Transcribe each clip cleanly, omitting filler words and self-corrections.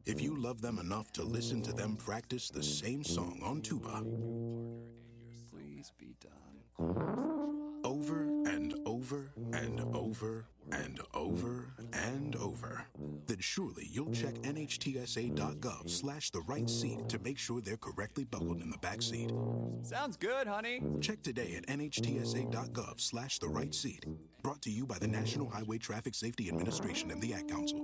if you love them enough to listen to them practice the same song on tuba. Please be done. Over and over and over and over and over, then surely you'll check nhtsa.gov/the right seat to make sure they're correctly buckled in the back seat. Sounds good, honey. Check today at nhtsa.gov/the right seat. Brought to you by the National Highway Traffic Safety Administration and the Ad Council.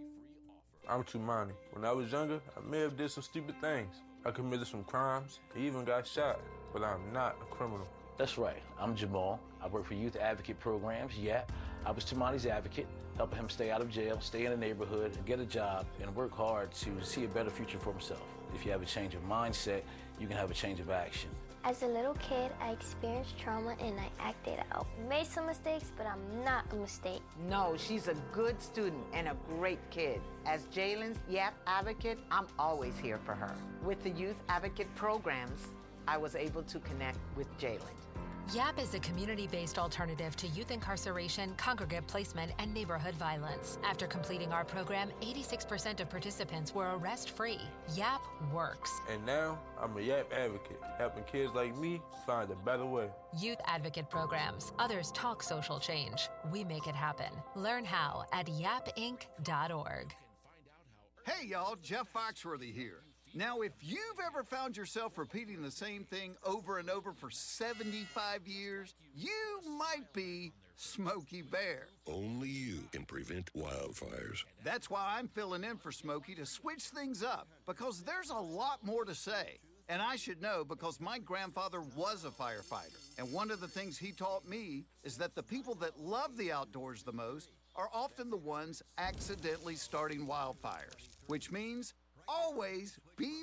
I'm Tumani. When I was younger, I may have did some stupid things. I committed some crimes, I even got shot, but I'm not a criminal. That's right. I'm Jamal. I work for Youth Advocate Programs. Yeah, I was Tumani's advocate, helping him stay out of jail, stay in the neighborhood, get a job, and work hard to see a better future for himself. If you have a change of mindset, you can have a change of action. As a little kid, I experienced trauma and I acted out. Made some mistakes, but I'm not a mistake. No, she's a good student and a great kid. As Jalen's YAP advocate, I'm always here for her. With the Youth Advocate Programs, I was able to connect with Jalen. YAP is a community-based alternative to youth incarceration, congregate placement, and neighborhood violence. After completing our program, 86% of participants were arrest-free. YAP works. And now, I'm a YAP advocate, helping kids like me find a better way. Youth Advocate Programs. Others talk social change. We make it happen. Learn how at yapinc.org. Hey, y'all, Jeff Foxworthy here. Now, if you've ever found yourself repeating the same thing over and over for 75 years, you might be Smokey Bear. Only you can prevent wildfires. That's why I'm filling in for Smokey to switch things up, because there's a lot more to say. And I should know because my grandfather was a firefighter. And one of the things he taught me is that the people that love the outdoors the most are often the ones accidentally starting wildfires, which means always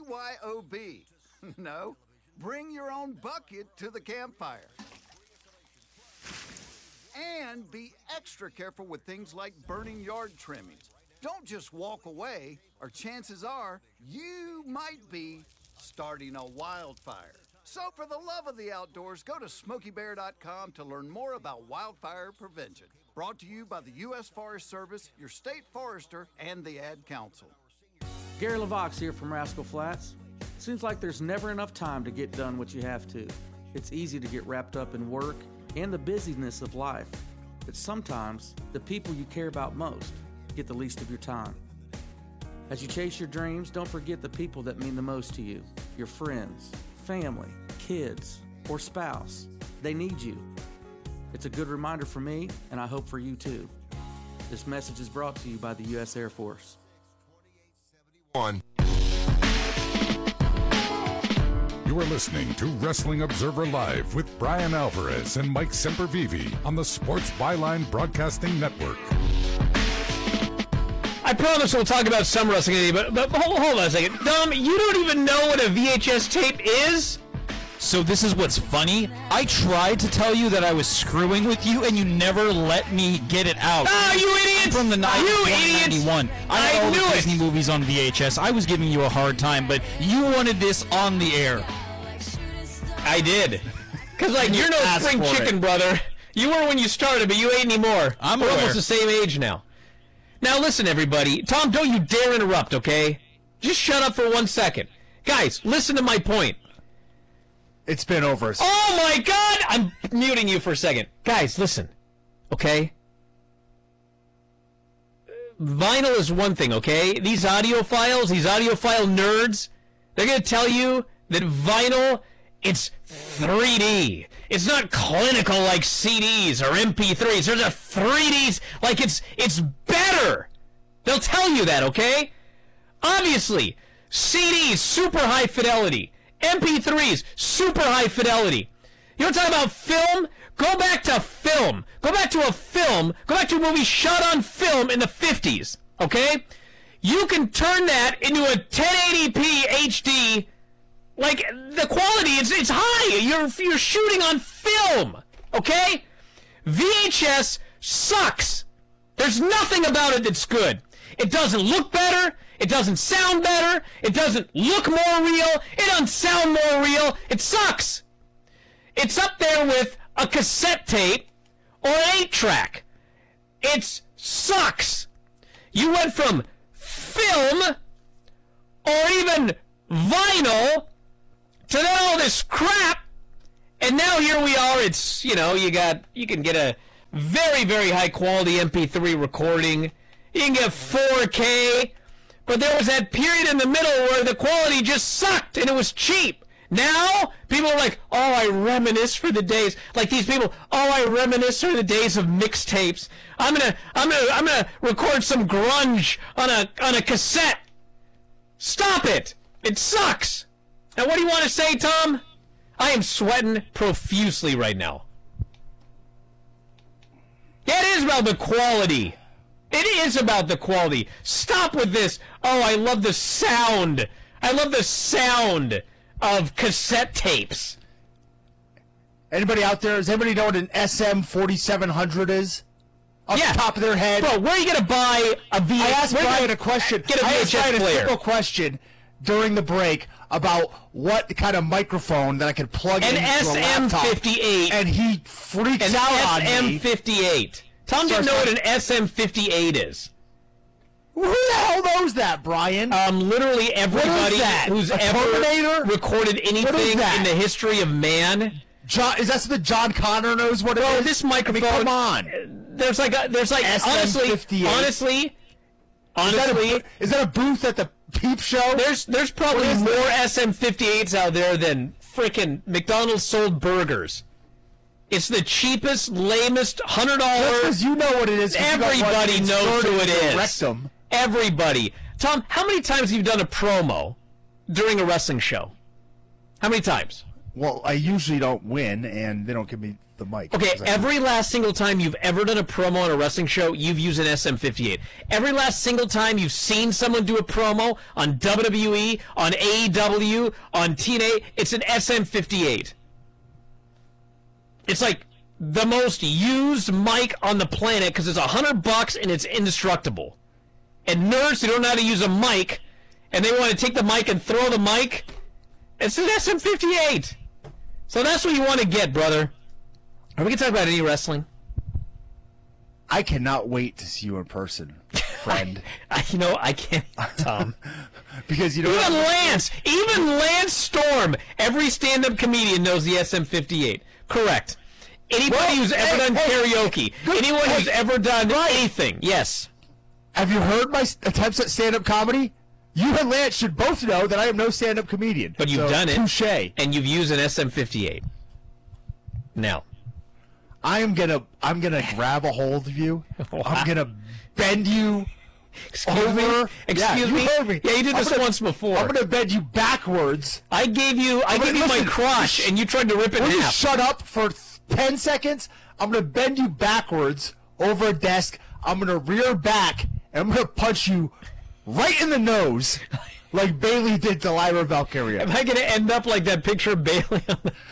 BYOB. No, bring your own bucket to the campfire. And be extra careful with things like burning yard trimmings. Don't just walk away, or chances are you might be starting a wildfire. So for the love of the outdoors, go to SmokeyBear.com to learn more about wildfire prevention. Brought to you by the U.S. Forest Service, your state forester, and the Ad Council. Gary LaVox here from Rascal Flats. Seems like there's never enough time to get done what you have to. It's easy to get wrapped up in work and the busyness of life, but sometimes the people you care about most get the least of your time. As you chase your dreams, don't forget the people that mean the most to you, your friends, family, kids, or spouse. They need you. It's a good reminder for me, and I hope for you too. This message is brought to you by the U.S. Air Force. You are listening to Wrestling Observer Live with Brian Alvarez and Mike Sempervive on the Sports Byline Broadcasting Network. I promise we'll talk about some wrestling today, but hold on a second. Dom, you don't even know what a VHS tape is? So this is what's funny. I tried to tell you that I was screwing with you, and you never let me get it out. Ah, you idiots! I'm from the 1991. I had all the Disney movies on VHS. I was giving you a hard time, but you wanted this on the air. I did. Because, you're no spring chicken, brother. You were when you started, but you ain't anymore. We're almost the same age now. Now, listen, everybody. Tom, don't you dare interrupt, okay? Just shut up for 1 second. Guys, listen to my point. It's been over. Oh, my God! I'm muting you for a second. Guys, listen, okay? Vinyl is one thing, okay? These audiophiles, these audiophile nerds, they're going to tell you that vinyl, it's 3D. It's not clinical like CDs or MP3s. There's a 3Ds, like it's better. They'll tell you that, okay? Obviously, CDs, super high fidelity. MP3s, super high fidelity. You want to talk about film? Go back to film. Go back to a film. Go back to a movie shot on film in the 50s, okay? You can turn that into a 1080p HD. Like, the quality, it's high. You're shooting on film, okay? VHS sucks. There's nothing about it that's good. It doesn't look better. It doesn't sound better. It doesn't look more real. It doesn't sound more real. It sucks. It's up there with a cassette tape or an 8-track. It sucks. You went from film or even vinyl to then all this crap. And now here we are. It's, you can get a very, very high quality MP3 recording. You can get 4K. But there was that period in the middle where the quality just sucked and it was cheap. Now, people are like, oh, I reminisce for the days. Like these people, oh, I reminisce for the days of mixtapes. I'm gonna record some grunge on a cassette. Stop it! It sucks! Now, what do you want to say, Tom? I am sweating profusely right now. Yeah, it is about the quality. It is about the quality. Stop with this. Oh, I love the sound. I love the sound of cassette tapes. Anybody out there? Does anybody know what an SM4700 is? Off the top of their head. Bro, where are you going to buy a VHS? I asked Brian a question. Get a VHS player. A simple question during the break about what kind of microphone that I could plug into a laptop. An SM58. And he freaks out on me. SM58. Tom didn't know what an SM58 is. Who the hell knows that, Brian? Literally everybody who's ever recorded anything in the history of man. Is that something John Connor knows what it is? This microphone. I mean, come on. There's like honestly, is that a booth at the Peep Show? There's probably more SM58s out there than frickin' McDonald's sold burgers. It's the cheapest, lamest $100. Because you know what it is. Everybody knows who it is. Rectum. Everybody. Tom, how many times have you done a promo during a wrestling show? How many times? Well, I usually don't win, and they don't give me the mic. Okay, every last single time you've ever done a promo on a wrestling show, you've used an SM58. Every last single time you've seen someone do a promo on WWE, on AEW, on TNA, it's an SM58. It's like the most used mic on the planet because it's $100 and it's indestructible. And nerds who don't know how to use a mic and they want to take the mic and throw the mic, it's an SM58. So that's what you want to get, brother. Are we going to talk about any wrestling? I cannot wait to see you in person, friend. I can't, Tom. Because you know even Lance Storm, every stand-up comedian knows the SM58. Correct. Anybody who's ever done karaoke, anyone who's ever done anything, yes. Have you heard my attempts at stand-up comedy? You and Lance should both know that I am no stand-up comedian. But you've done it. Touché. And you've used an SM58. Now. I'm gonna grab a hold of you. Wow. I'm gonna bend you over. Excuse me? You heard me. Yeah, you did this once before. I'm gonna bend you backwards. I gave you my crotch, and you tried to rip it in half. Will you shut up for 10 seconds? I'm gonna bend you backwards over a desk. I'm gonna rear back, and I'm gonna punch you right in the nose, like Bailey did to Lyra Valkyria. Am I gonna end up like that picture of Bailey on the...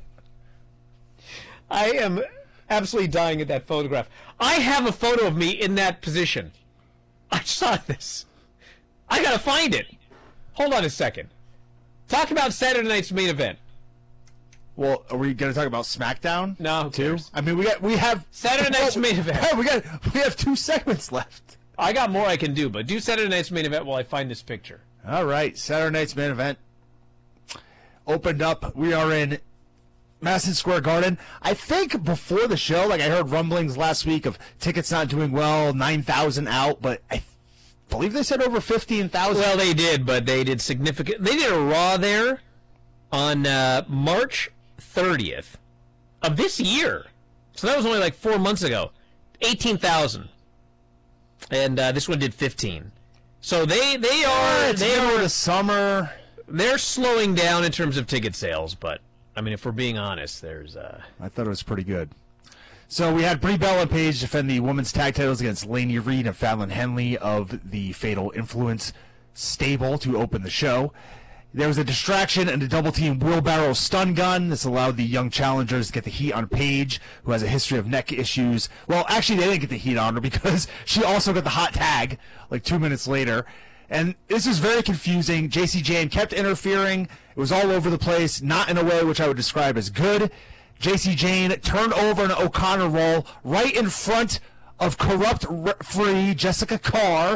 I am absolutely dying at that photograph. I have a photo of me in that position. I saw this. I gotta find it. Hold on a second. Talk about Saturday night's main event. Well, are we gonna talk about SmackDown? No, too. I mean, we have Saturday night's main event. Hey, we have 2 segments left. I got more I can do, but do Saturday night's main event while I find this picture. All right, Saturday night's main event opened up. We are in Madison Square Garden. I think before the show, I heard rumblings last week of tickets not doing well, 9,000 out, but I believe they said over 15,000. Well, they did, but they did significant. They did a Raw there on March 30th of this year. So that was only 4 months ago. 18,000. And this one did 15. So they are the summer. They're slowing down in terms of ticket sales, but I mean, if we're being honest, there's I thought it was pretty good. So we had Brie Bella and Paige defend the women's tag titles against Lainey Reed and Fallon Henley of the Fatal Influence stable to open the show. There was a distraction and a double-team wheelbarrow stun gun. This allowed the young challengers to get the heat on Paige, who has a history of neck issues. Well, actually, they didn't get the heat on her because she also got the hot tag 2 minutes later. And this is very confusing. JC Jane kept interfering. It was all over the place, not in a way which I would describe as good. JC Jane turned over an O'Connor roll right in front of corrupt referee Jessica Carr,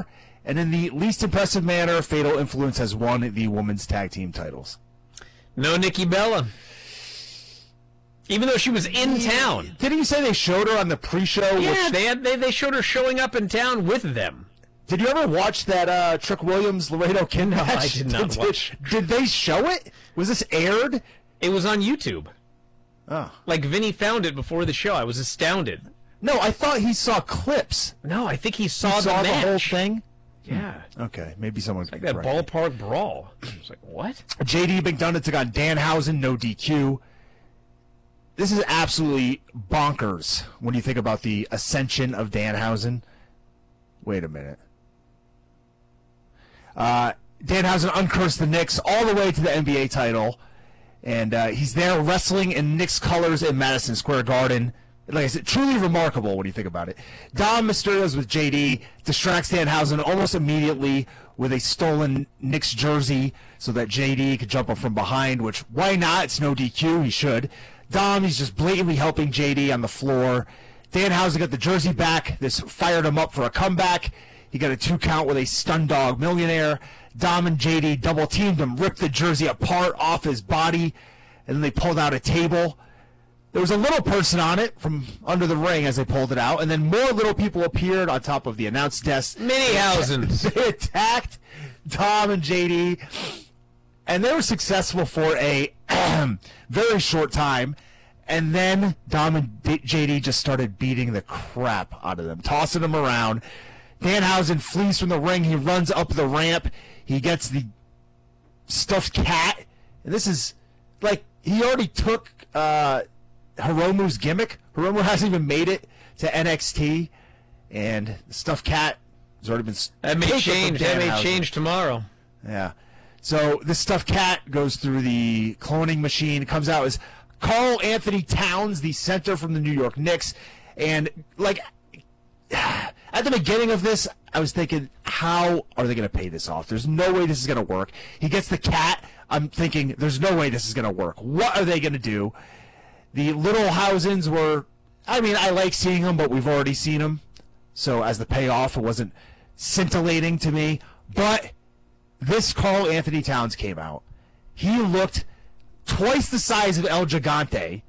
And in the least impressive manner, Fatal Influence has won the women's tag team titles. No Nikki Bella. Even though she was in town. Didn't you say they showed her on the pre-show? Yeah, they showed her showing up in town with them. Did you ever watch that Trick Williams Laredo Kid match? I did not watch. Did they show it? Was this aired? It was on YouTube. Oh. Like, Vinny found it before the show. I was astounded. No, I thought he saw clips. No, I think he saw the whole thing? Yeah. Okay, maybe someone's like that ballpark brawl. I was like, what? JD McDonough took on Danhausen, no DQ. This is absolutely bonkers when you think about the ascension of Danhausen. Wait a minute. Danhausen uncursed the Knicks all the way to the NBA title, and he's there wrestling in Knicks colors in Madison Square Garden. Like I said, truly remarkable when you think about it. Dom Mysterio's with JD, distracts Danhausen almost immediately with a stolen Knicks jersey so that JD could jump up from behind, which, why not? It's no DQ. He should. Dom, he's just blatantly helping JD on the floor. Danhausen got the jersey back. This fired him up for a comeback. He got a 2 count with a stun dog millionaire. Dom and JD double-teamed him, ripped the jersey apart off his body, and then they pulled out a table. There was a little person on it from under the ring as they pulled it out, and then more little people appeared on top of the announce desk. Mini-housens. They attacked Dom and JD, and they were successful for a very short time, and then Dom and JD just started beating the crap out of them, tossing them around. Danhausen flees from the ring. He runs up the ramp. He gets the stuffed cat, and this is like he already took Hiromu's gimmick. Hiromu hasn't even made it to NXT, and the stuffed cat has already been That may change. That may change tomorrow. Yeah. So this stuffed cat goes through the cloning machine, comes out as Karl Anthony Towns, the center from the New York Knicks, and like at the beginning of this, I was thinking, how are they going to pay this off? There's no way this is going to work. He gets the cat. I'm thinking, there's no way this is going to work. What are they going to do? The Little Housens were, I mean, I like seeing them, but we've already seen them. So as the payoff, it wasn't scintillating to me. But this Karl Anthony Towns came out. He looked twice the size of El Gigante.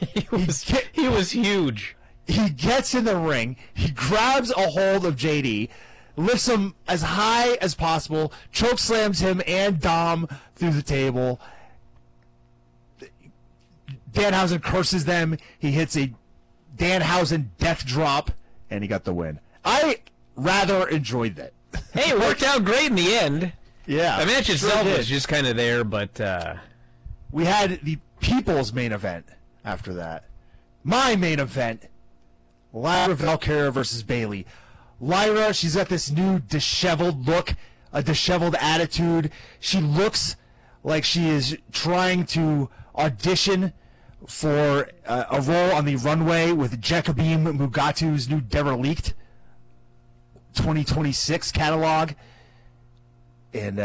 He was huge. He gets in the ring. He grabs a hold of JD, lifts him as high as possible, choke slams him and Dom through the table. Danhausen curses them. He hits a Danhausen death drop, and he got the win. I rather enjoyed that. Hey, it worked out great in the end. Yeah. The match itself was just kind of there, but... We had the People's main event after that. My main event, Lyra Valkyria versus Bayley. Lyra, she's got this new disheveled look, a disheveled attitude. She looks like she is trying to audition for a role on the runway with Jacobim Mugatu's new Derelict 2026 catalog. And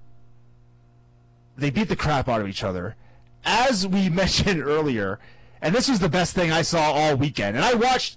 they beat the crap out of each other. As we mentioned earlier, and this was the best thing I saw all weekend. And I watched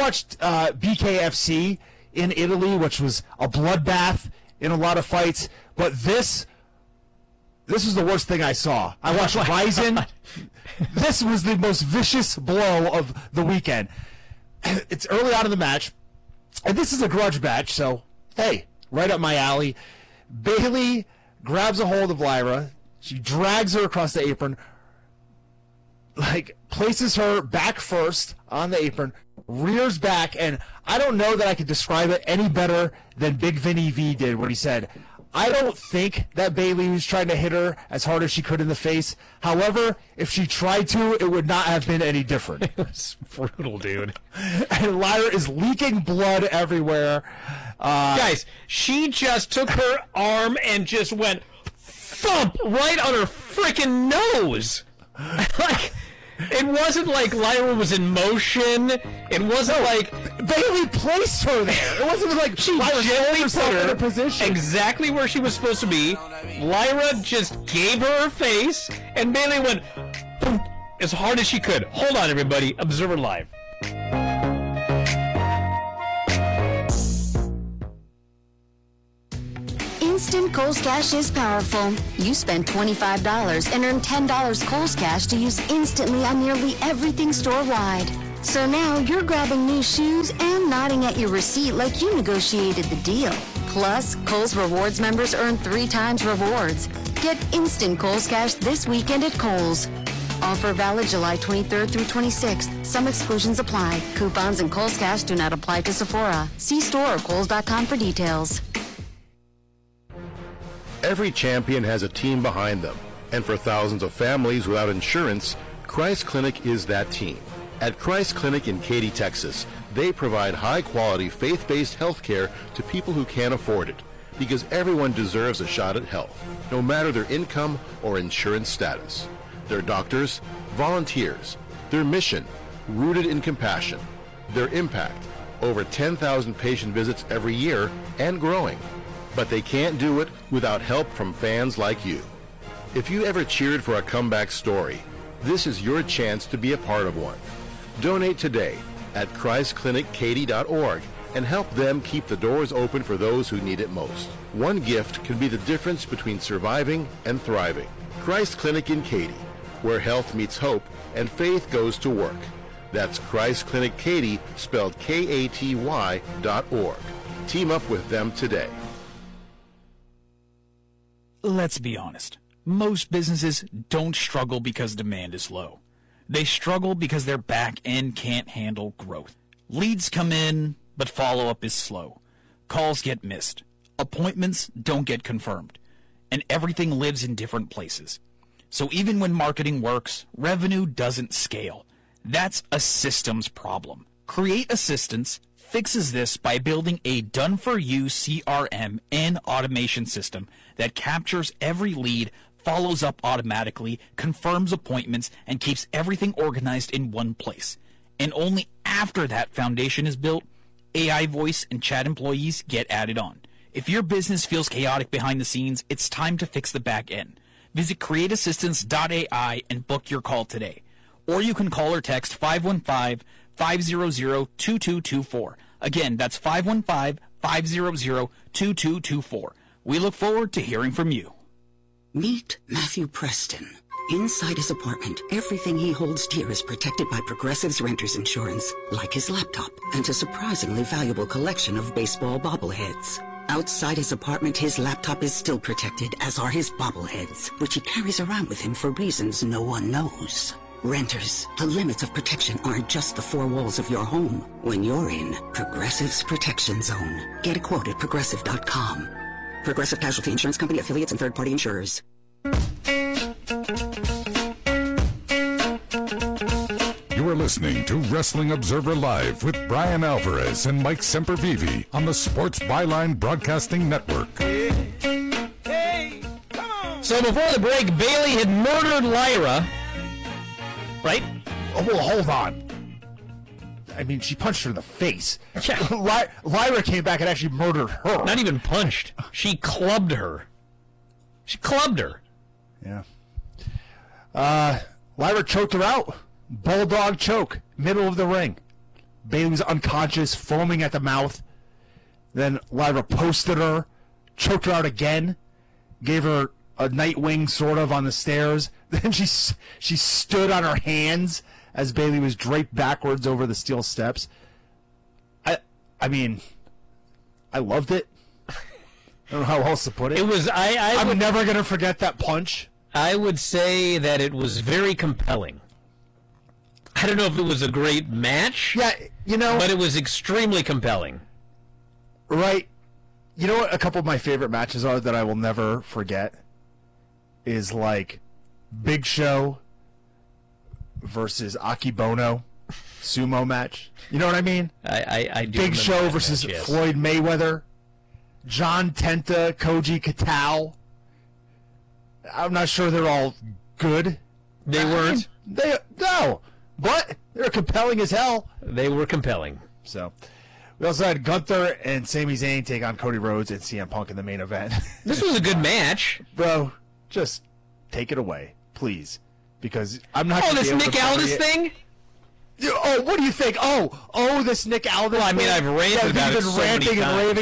BKFC in Italy, which was a bloodbath in a lot of fights. But this was the worst thing I saw. I watched Ryzen. This was the most vicious blow of the weekend. It's early on in the match, and this is a grudge match, so, hey, right up my alley. Bayley grabs a hold of Lyra. She drags her across the apron, like, places her back first on the apron, rears back, and I don't know that I could describe it any better than Big Vinny V did when he said, I don't think that Bayley was trying to hit her as hard as she could in the face. However, if she tried to, it would not have been any different. It was brutal, dude. And Lyra is leaking blood everywhere. Guys, she just took her arm and just went thump right on her freaking nose. Like, it wasn't like Lyra was in motion. It wasn't like Bayley placed her there. It wasn't like she Lyra gently put put her in her a position exactly where she was supposed to be. Lyra just gave her face, and Bayley went boom, as hard as she could. Hold on, everybody. Observer Live. Instant Kohl's Cash is powerful. You spend $25 and earn $10 Kohl's Cash to use instantly on nearly everything store-wide. So now you're grabbing new shoes and nodding at your receipt like you negotiated the deal. Plus, Kohl's Rewards members earn 3 times rewards. Get instant Kohl's Cash this weekend at Kohl's. Offer valid July 23rd through 26th. Some exclusions apply. Coupons and Kohl's Cash do not apply to Sephora. See store or Kohl's.com for details. Every champion has a team behind them. And for thousands of families without insurance, Christ Clinic is that team. At Christ Clinic in Katy, Texas, they provide high-quality, faith-based health care to people who can't afford it, because everyone deserves a shot at health, no matter their income or insurance status. Their doctors, volunteers, their mission, rooted in compassion, their impact, over 10,000 patient visits every year and growing. But they can't do it without help from fans like you. If you ever cheered for a comeback story, this is your chance to be a part of one. Donate today at ChristClinicKaty.org and help them keep the doors open for those who need it most. One gift can be the difference between surviving and thriving. Christ Clinic in Katy, where health meets hope and faith goes to work. That's Christ Clinic Katy, spelled Katy.org. Team up with them today. Let's be honest. Most businesses don't struggle because demand is low. They struggle because their back end can't handle growth. Leads come in, but follow-up is slow. Calls get missed. Appointments don't get confirmed. And everything lives in different places. So even when marketing works, revenue doesn't scale. That's a systems problem. Create Assistance fixes this by building a done-for-you CRM and automation system that captures every lead, follows up automatically, confirms appointments, and keeps everything organized in one place. And only after that foundation is built, AI voice and chat employees get added on. If your business feels chaotic behind the scenes, it's time to fix the back end. Visit createassistance.ai and book your call today. Or you can call or text 515-500-2224. Again, that's 515-500-2224. We look forward to hearing from you. Meet Matthew Preston. Inside his apartment, everything he holds dear is protected by Progressive's Renter's Insurance, like his laptop and a surprisingly valuable collection of baseball bobbleheads. Outside his apartment, his laptop is still protected, as are his bobbleheads, which he carries around with him for reasons no one knows. Renters, the limits of protection aren't just the 4 walls of your home. When you're in Progressive's Protection Zone, get a quote at Progressive.com. Progressive Casualty Insurance Company, affiliates, and third-party insurers. You are listening to Wrestling Observer Live with Brian Alvarez and Mike Sempervive on the Sports Byline Broadcasting Network. So before the break, Bayley had murdered Lyra, right? Oh, well, hold on. I mean, she punched her in the face. Yeah. Lyra came back and actually murdered her. Not even punched. She clubbed her. Yeah. Lyra choked her out. Bulldog choke. Middle of the ring. Bayley was unconscious, foaming at the mouth. Then Lyra posted her, choked her out again, gave her a Nightwing sort of on the stairs. Then she stood on her hands as Bayley was draped backwards over the steel steps. I mean, I loved it. I don't know how else to put it. It was I'm never gonna forget that punch. I would say that it was very compelling. I don't know if it was a great match. Yeah, but it was extremely compelling. Right. You know what a couple of my favorite matches are that I will never forget is like Big Show versus Akibono sumo match. You know what I mean? I do. Big Show versus match, yes. Floyd Mayweather. John Tenta, Koji Katao. I'm not sure they're all good. They weren't? No, but they're compelling as hell. They were compelling. So, we also had Gunther and Sami Zayn take on Cody Rhodes and CM Punk in the main event. This was a good match. Bro, just take it away, please. Because I'm not Oh, gonna this be able Nick to cover Aldis it. thing? Oh, what do you think? Oh, this Nick Aldis Well, I mean, thing I've ranted that about you've it been so many ranting and times. raving.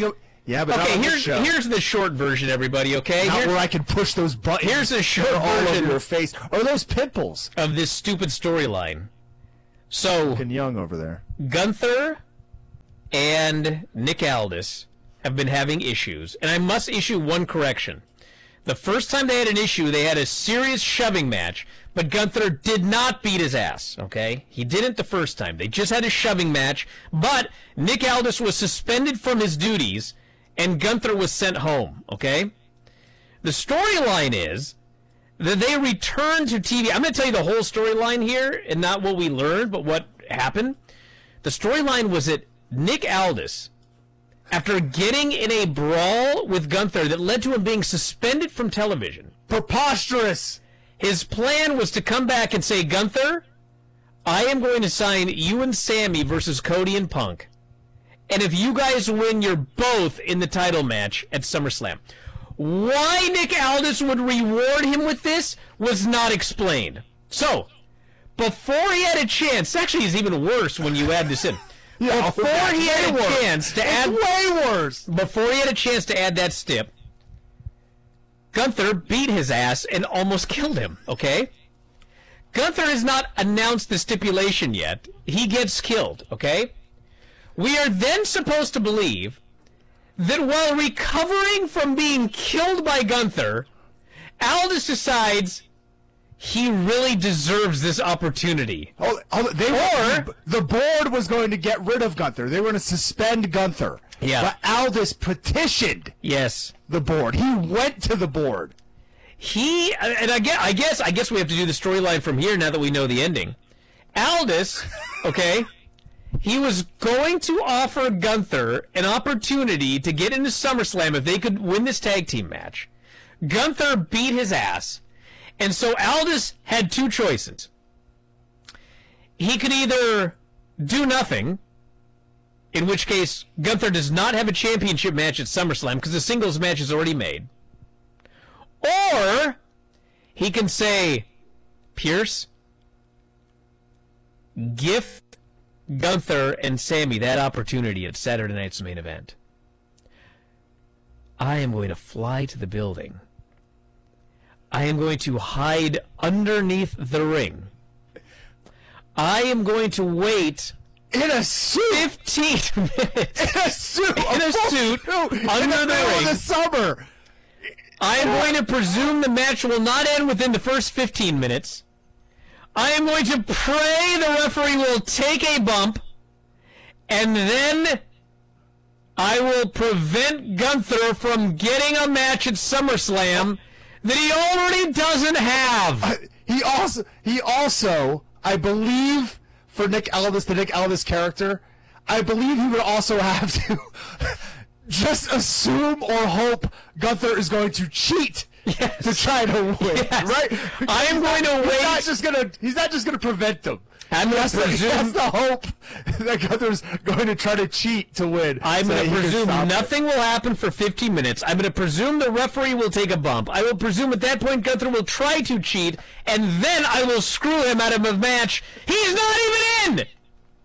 Yeah, but okay, not on this show. here's the short version, everybody, okay? Not where I can push those buttons. Here's a short all over version your face. Or those pimples. Of this stupid storyline. So, looking young over there. Gunther and Nick Aldis have been having issues, and I must issue one correction. The first time they had an issue, they had a serious shoving match, but Gunther did not beat his ass, okay? He didn't the first time. They just had a shoving match, but Nick Aldis was suspended from his duties, and Gunther was sent home, okay? The storyline is that they returned to TV. I'm going to tell you the whole storyline here, and not what we learned, but what happened. The storyline was that Nick Aldis, after getting in a brawl with Gunther that led to him being suspended from television. Preposterous! His plan was to come back and say, Gunther, I am going to sign you and Sammy versus Cody and Punk. And if you guys win, you're both in the title match at SummerSlam. Why Nick Aldis would reward him with this was not explained. So, before he had a chance, actually it's even worse when you add this in. Yeah, before he had a chance to add, way worse. Before he had a chance to add that stip, Gunther beat his ass and almost killed him. Okay, Gunther has not announced the stipulation yet. He gets killed. Okay, we are then supposed to believe that while recovering from being killed by Gunther, Aldis decides he really deserves this opportunity. The board was going to get rid of Gunther. They were going to suspend Gunther. Yeah. But Aldis petitioned the board. He went to the board. I guess we have to do the storyline from here now that we know the ending. Aldis, okay, he was going to offer Gunther an opportunity to get into SummerSlam if they could win this tag team match. Gunther beat his ass. And so Aldis had two choices. He could either do nothing, in which case Gunther does not have a championship match at SummerSlam because the singles match is already made. Or he can say, Pierce, gift Gunther and Sammy that opportunity at Saturday night's main event. I am going to fly to the building. I am going to hide underneath the ring. I am going to wait in a suit 15 minutes. In a suit. Under the ring. In the summer. I am going to presume the match will not end within the first 15 minutes. I am going to pray the referee will take a bump, and then I will prevent Gunther from getting a match at SummerSlam that he already doesn't have. He also, I believe, for Nick Aldis, the Nick Aldis character, I believe he would also have to just assume or hope Gunther is going to cheat to try to win. Yes. Right? I am going to wait. He's not just going to prevent them. That's the hope that Gunther's going to try to cheat to win. I'm going to presume nothing will happen for 15 minutes. I'm going to presume the referee will take a bump. I will presume at that point Gunther will try to cheat, and then I will screw him out of a match he's not even in!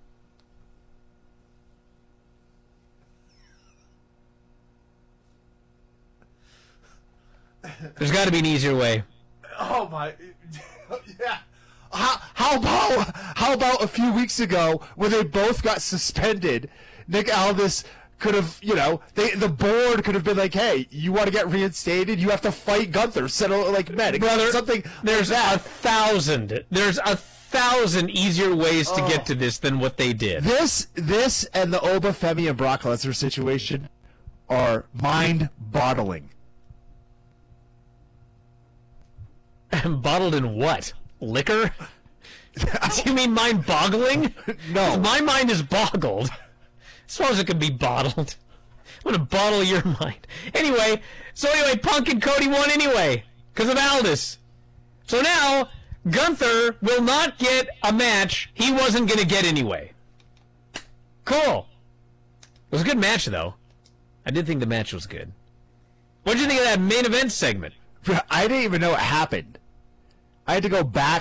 There's got to be an easier way. Oh my... Yeah. How about a few weeks ago when they both got suspended? Nick Aldis could have, the board could have been like, "Hey, you want to get reinstated? You have to fight Gunther, settle it like men." Brother, something. There's a thousand easier ways to get to this than what they did. This and the Oba Femi and Brock Lesnar situation are mind-boggling. Bottled in what? Liquor? Do you mean mind-boggling? No. My mind is boggled. As far as it can be bottled. I'm going to bottle your mind. Anyway, Punk and Cody won anyway. Because of Aldis. So now, Gunther will not get a match he wasn't going to get anyway. Cool. It was a good match, though. I did think the match was good. What did you think of that main event segment? I didn't even know it happened. I had to go back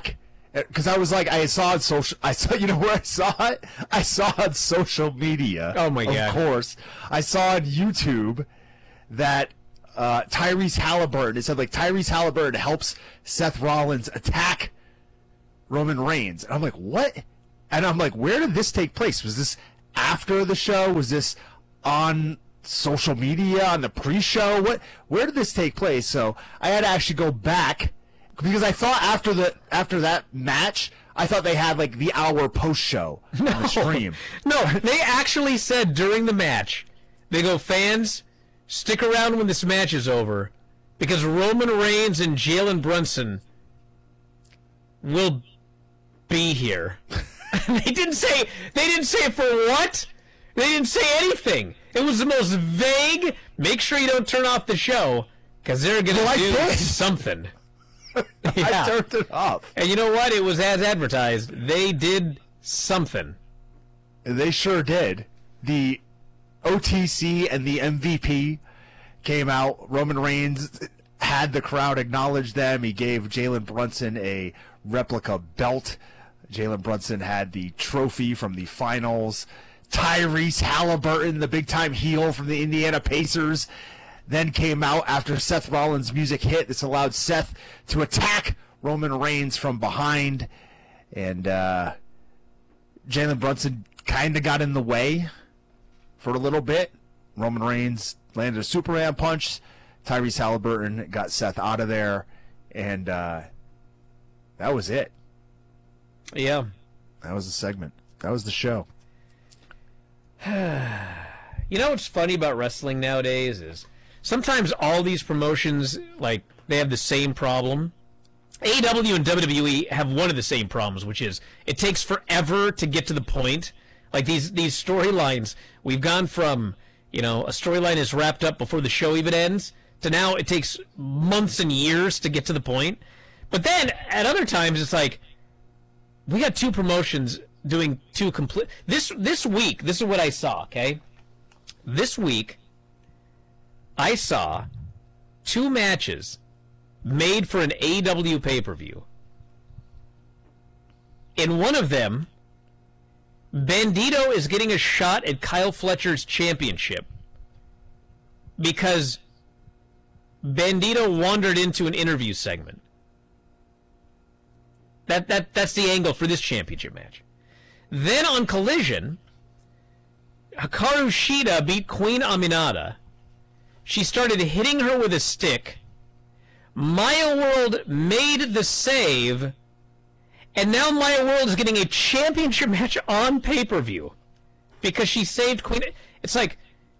Because I was like, I saw you know where I saw it? I saw on social media. Oh my God. Of course. I saw on YouTube that Tyrese Halliburton, it said like Tyrese Halliburton helps Seth Rollins attack Roman Reigns. And I'm like, what? And I'm like, where did this take place? Was this after the show? Was this on social media, on the pre-show? Where did this take place? So I had to actually go back, because I thought after that match, I thought they had like the hour post-show on the stream. No, they actually said during the match, they go, fans, stick around when this match is over, because Roman Reigns and Jalen Brunson will be here. They didn't say for what? They didn't say anything. It was the most vague, make sure you don't turn off the show, because they're going to do something. I turned it off. And you know what? It was as advertised. They did something. They sure did. The OTC and the MVP came out. Roman Reigns had the crowd acknowledge them. He gave Jalen Brunson a replica belt. Jalen Brunson had the trophy from the finals. Tyrese Halliburton, the big-time heel from the Indiana Pacers, then came out after Seth Rollins' music hit. This allowed Seth to attack Roman Reigns from behind. And Jalen Brunson kind of got in the way for a little bit. Roman Reigns landed a Superman punch. Tyrese Halliburton got Seth out of there. And that was it. Yeah. That was the segment. That was the show. You know what's funny about wrestling nowadays is sometimes all these promotions, like, they have the same problem. AEW and WWE have one of the same problems, which is it takes forever to get to the point. Like, these storylines, we've gone from, you know, a storyline is wrapped up before the show even ends, to now it takes months and years to get to the point. But then, at other times, it's like, we got two promotions doing two complete... This week, this is what I saw, okay? This week, I saw two matches made for an AEW pay-per-view. In one of them, Bandito is getting a shot at Kyle Fletcher's championship because Bandito wandered into an interview segment. That's the angle for this championship match. Then on Collision, Hikaru Shida beat Queen Aminata. She started hitting her with a stick. Maya World made the save, and now Maya World is getting a championship match on pay-per-view because she saved Queen. It's like,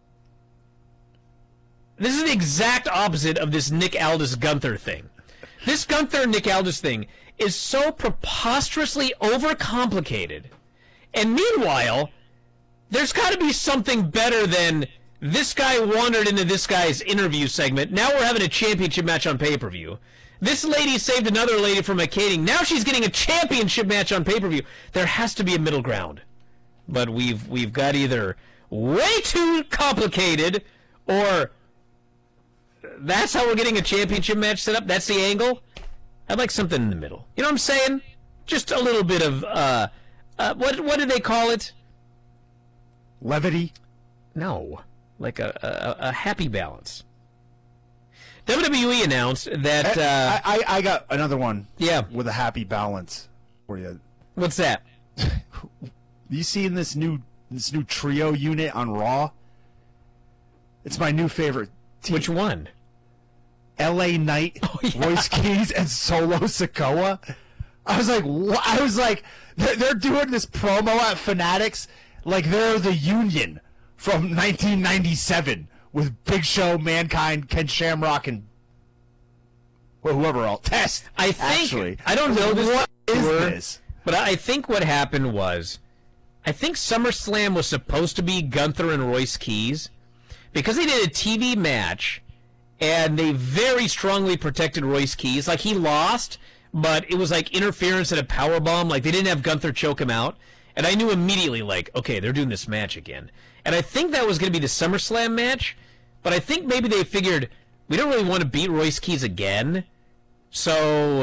this is the exact opposite of this Nick Aldis-Gunther thing. This Gunther-Nick Aldis thing is so preposterously overcomplicated. And meanwhile, there's got to be something better than this guy wandered into this guy's interview segment. Now we're having a championship match on pay-per-view. This lady saved another lady from a caning. Now she's getting a championship match on pay-per-view. There has to be a middle ground. But we've got either way too complicated, or that's how we're getting a championship match set up. That's the angle. I'd like something in the middle. You know what I'm saying? Just a little bit of what do they call it? Levity? No, like a happy balance. WWE announced that I got another one. Yeah, with a happy balance for you. What's that? You seen this new trio unit on Raw? It's my new favorite team. Which one? LA Knight, Royce Keys, and Solo Sikoa. I was like, what? I was like, they're doing this promo at Fanatics like they're the Union from 1997 with Big Show, Mankind, Ken Shamrock, and whoever else. Test. I think. Actually, I don't know this. What is this? But I think what happened was, I think SummerSlam was supposed to be Gunther and Royce Keys because they did a TV match. And they very strongly protected Royce Keys. Like, he lost, but it was like interference and a powerbomb. Like, they didn't have Gunther choke him out. And I knew immediately, like, okay, they're doing this match again. And I think that was going to be the SummerSlam match. But I think maybe they figured, we don't really want to beat Royce Keys again. So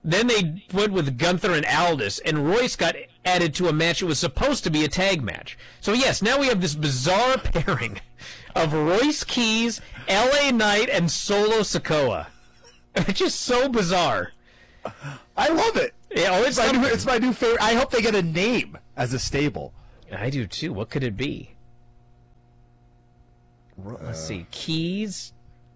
Then they went with Gunther and Aldis, and Royce got added to a match that was supposed to be a tag match. So yes, now we have this bizarre pairing of Royce Keys, LA Knight, and Solo Sikoa. It's just so bizarre. I love it. Yeah, it's my new favorite. I hope they get a name as a stable. I do too. What could it be? Let's see. Keys.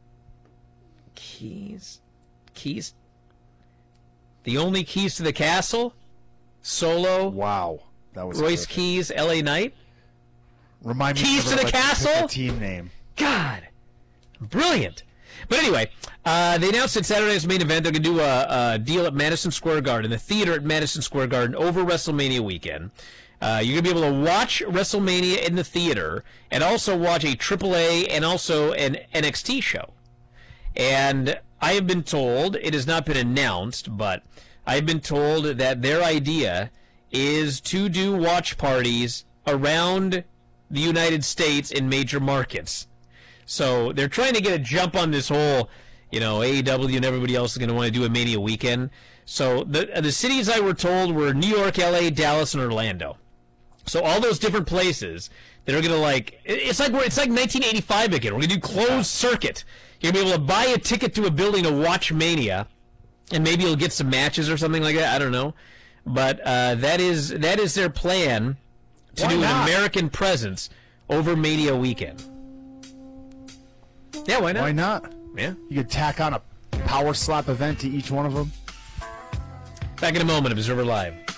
The only keys to the castle. Solo. Wow, that was Royce perfect. Keys, LA Knight. Remind me. Keys to the castle. Team name. God, brilliant. But anyway, they announced at Saturday's main event they're going to do a deal at Madison Square Garden, the theater at Madison Square Garden over WrestleMania weekend. You're going to be able to watch WrestleMania in the theater and also watch a AAA and also an NXT show. And I have been told, it has not been announced, but I've been told that their idea is to do watch parties around the United States in major markets. So they're trying to get a jump on this whole, AEW and everybody else is going to want to do a Mania weekend. So the cities I were told were New York, LA, Dallas, and Orlando. So all those different places that are going to it's like 1985 again. We're going to do closed circuit. You're going to be able to buy a ticket to a building to watch Mania, and maybe you'll get some matches or something like that. I don't know. But that is their plan to do an American presence over Mania weekend. Yeah, why not? Why not? Yeah. You could tack on a power slap event to each one of them. Back in a moment, Observer Live.